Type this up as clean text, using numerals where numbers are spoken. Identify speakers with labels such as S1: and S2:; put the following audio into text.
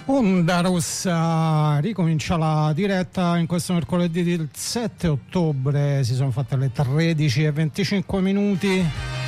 S1: Onda Rossa ricomincia la diretta in questo mercoledì del 7 ottobre, si sono fatte le 13:25 minuti.